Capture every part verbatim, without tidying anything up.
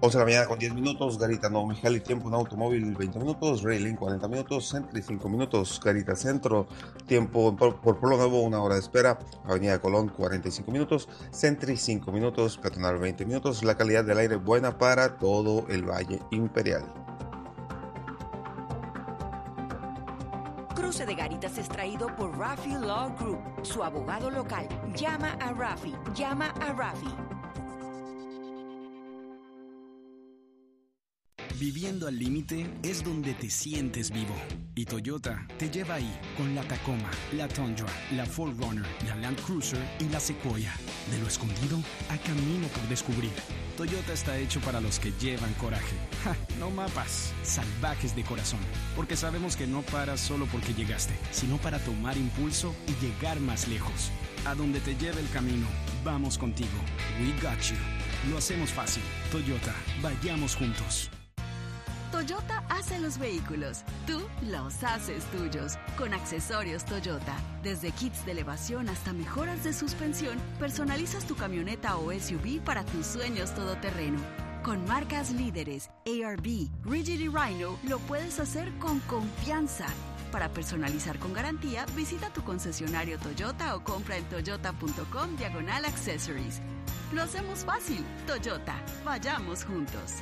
once de la mañana con diez minutos, Garita Nuevo Mexicali, tiempo en automóvil veinte minutos, Railing cuarenta minutos, Sentry cinco minutos, Garita Centro, tiempo por, por Pueblo Nuevo una hora de espera, Avenida Colón cuarenta y cinco minutos, Sentry cinco minutos, Peatonal veinte minutos, la calidad del aire buena para todo el Valle Imperial. Cruce de Garitas es traído por Rafi Law Group, su abogado local. Llama a Rafi, llama a Rafi. Viviendo al límite es donde te sientes vivo. Y Toyota te lleva ahí con la Tacoma, la Tundra, la cuatro runner, la Land Cruiser y la Sequoia. De lo escondido a camino por descubrir. Toyota está hecho para los que llevan coraje. Ja, no mapas, salvajes de corazón. Porque sabemos que no paras solo porque llegaste, sino para tomar impulso y llegar más lejos. A donde te lleve el camino, vamos contigo. We got you. Lo hacemos fácil. Toyota, vayamos juntos. Toyota hace los vehículos, tú los haces tuyos. Con accesorios Toyota, desde kits de elevación hasta mejoras de suspensión, personalizas tu camioneta o S U V para tus sueños todoterreno. Con marcas líderes, A R B, Rigid y Rhino, lo puedes hacer con confianza. Para personalizar con garantía, visita tu concesionario Toyota o compra en toyota.com diagonal accessories. Lo hacemos fácil. Toyota, vayamos juntos.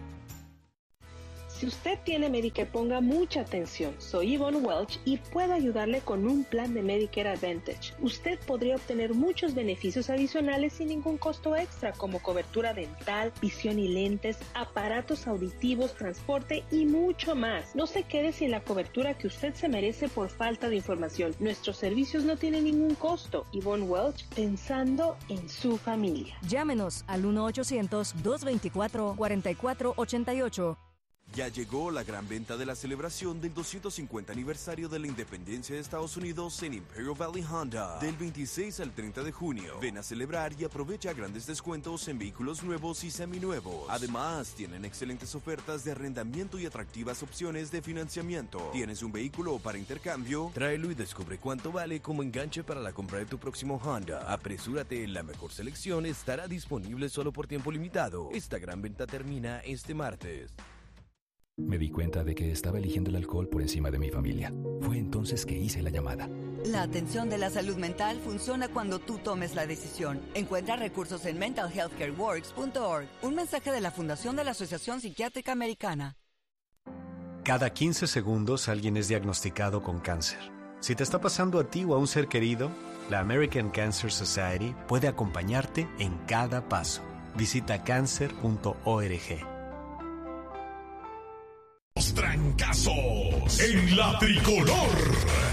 Si usted tiene Medicare, ponga mucha atención. Soy Yvonne Welch y puedo ayudarle con un plan de Medicare Advantage. Usted podría obtener muchos beneficios adicionales sin ningún costo extra, como cobertura dental, visión y lentes, aparatos auditivos, transporte y mucho más. No se quede sin la cobertura que usted se merece por falta de información. Nuestros servicios no tienen ningún costo. Yvonne Welch, pensando en su familia. Llámenos al uno ochocientos, dos veinticuatro, cuarenta y cuatro ochenta y ocho. Ya llegó la gran venta de la celebración del doscientos cincuenta aniversario de la independencia de Estados Unidos en Imperial Valley Honda. Del veintiséis al treinta de junio. Ven a celebrar y aprovecha grandes descuentos en vehículos nuevos y seminuevos. Además, tienen excelentes ofertas de arrendamiento y atractivas opciones de financiamiento. ¿Tienes un vehículo para intercambio? Tráelo y descubre cuánto vale como enganche para la compra de tu próximo Honda. Apresúrate, la mejor selección estará disponible solo por tiempo limitado. Esta gran venta termina este martes. Me di cuenta de que estaba eligiendo el alcohol por encima de mi familia. Fue entonces que hice la llamada. La atención de la salud mental funciona cuando tú tomes la decisión. Encuentra recursos en mental health care works punto org. Un mensaje de la Fundación de la Asociación Psiquiátrica Americana. Cada quince segundos alguien es diagnosticado con cáncer. Si te está pasando a ti o a un ser querido, la American Cancer Society puede acompañarte en cada paso. Visita cancer punto org. Los trancazos en la tricolor.